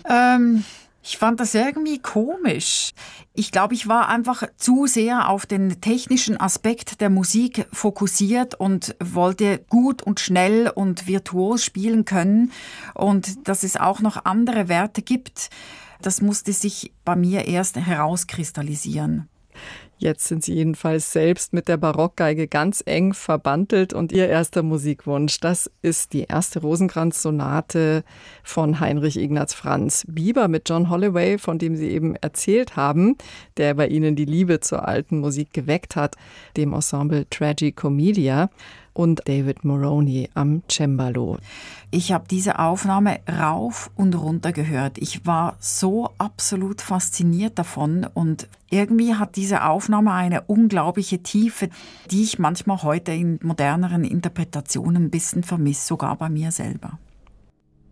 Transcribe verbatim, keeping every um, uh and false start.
Ähm, ich fand das irgendwie komisch. Ich glaube, ich war einfach zu sehr auf den technischen Aspekt der Musik fokussiert und wollte gut und schnell und virtuos spielen können. Und dass es auch noch andere Werte gibt, das musste sich bei mir erst herauskristallisieren. Jetzt sind Sie jedenfalls selbst mit der Barockgeige ganz eng verbandelt und Ihr erster Musikwunsch, das ist die erste Rosenkranz-Sonate von Heinrich Ignaz Franz. Bieber mit John Holloway, von dem Sie eben erzählt haben, der bei Ihnen die Liebe zur alten Musik geweckt hat, dem Ensemble Tragicomedia, und David Moroney am Cembalo. Ich habe diese Aufnahme rauf und runter gehört. Ich war so absolut fasziniert davon und irgendwie hat diese Aufnahme eine unglaubliche Tiefe, die ich manchmal heute in moderneren Interpretationen ein bisschen vermisse, sogar bei mir selber.